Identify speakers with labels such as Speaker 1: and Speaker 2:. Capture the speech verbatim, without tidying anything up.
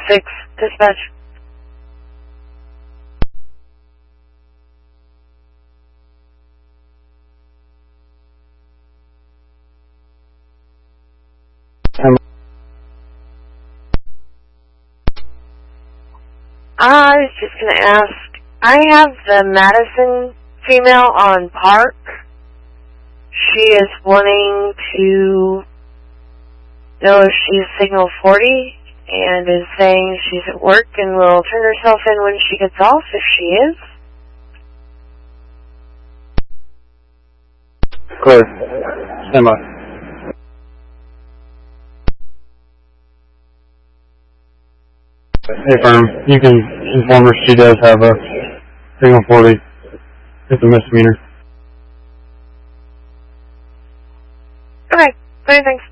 Speaker 1: six, dispatch. I was just going to ask, I have the Madison female on Park. She is wanting to know if she's signal forty and is saying she's at work and will turn herself in when she gets off if she is.
Speaker 2: Clear. Stand by. Hey, firm. You can inform her she does have a signal forty. It's a misdemeanor.
Speaker 1: Okay. Many thanks.